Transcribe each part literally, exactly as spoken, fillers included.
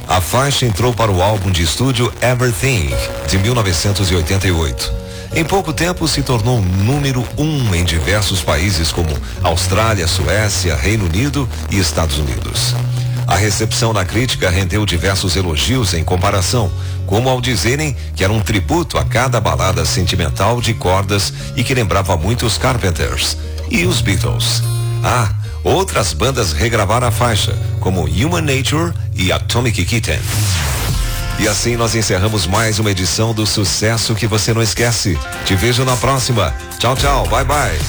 A faixa entrou para o álbum de estúdio Everything, de mil novecentos e oitenta e oito. Em pouco tempo se tornou número um em diversos países como Austrália, Suécia, Reino Unido e Estados Unidos. A recepção da crítica rendeu diversos elogios em comparação, como ao dizerem que era um tributo a cada balada sentimental de cordas e que lembrava muito os Carpenters e os Beatles. Ah, outras bandas regravaram a faixa, como Human Nature e Atomic Kitten. E assim nós encerramos mais uma edição do Sucesso que Você Não Esquece. Te vejo na próxima. Tchau, tchau. Bye, bye.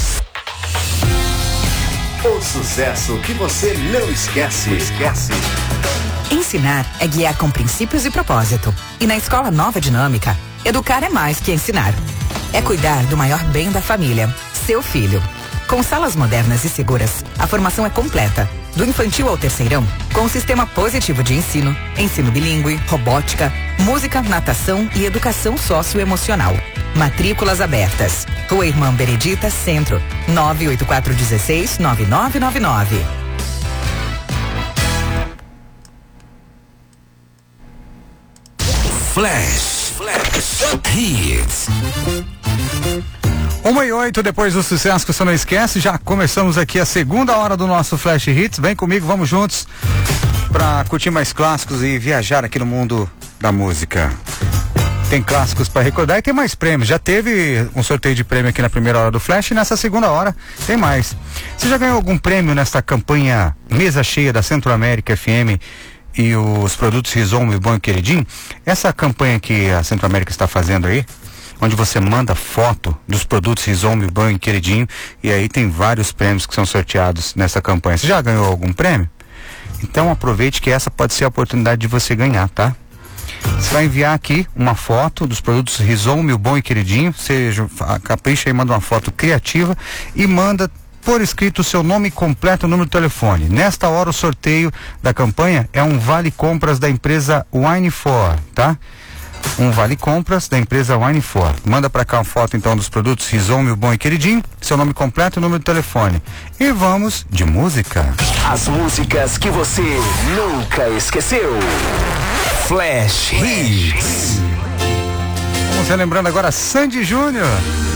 O sucesso que você não esquece. Esquece. Ensinar é guiar com princípios e propósito. E na Escola Nova Dinâmica, educar é mais que ensinar. É cuidar do maior bem da família, seu filho. Com salas modernas e seguras, a formação é completa. Do infantil ao terceirão, com um sistema positivo de ensino, ensino bilíngue, robótica, música, natação e educação socioemocional. Matrículas abertas. Rua Irmã Benedita, Centro, nove oito quatro um seis, nove nove nove nove. Flash, Flash Hits. Uma e oito, depois do sucesso que você não esquece, já começamos aqui a segunda hora do nosso Flash Hits. Vem comigo, vamos juntos pra curtir mais clássicos e viajar aqui no mundo da música. Tem clássicos para recordar e tem mais prêmios. Já teve um sorteio de prêmio aqui na primeira hora do Flash e nessa segunda hora tem mais. Você já ganhou algum prêmio nesta campanha Mesa Cheia da Centro-América F M e os produtos Rizoma e Bom e Queridinho? Essa campanha que a Centro-América está fazendo aí, onde você manda foto dos produtos Rizoma, Bom e Queridinho, e aí tem vários prêmios que são sorteados nessa campanha. Você já ganhou algum prêmio? Então aproveite que essa pode ser a oportunidade de você ganhar, tá? Você vai enviar aqui uma foto dos produtos Rizoma, Bom e Queridinho, você capricha e manda uma foto criativa e manda por escrito o seu nome completo, o número do telefone. Nesta hora o sorteio da campanha é um vale compras da empresa Wine for, tá? Um vale compras da empresa Wine for. Manda pra cá uma foto então dos produtos Rizoma, Bom e Queridinho, seu nome completo e número do telefone. E vamos de música. As músicas que você nunca esqueceu. Flash Hits. Vamos relembrando agora Sandy Júnior.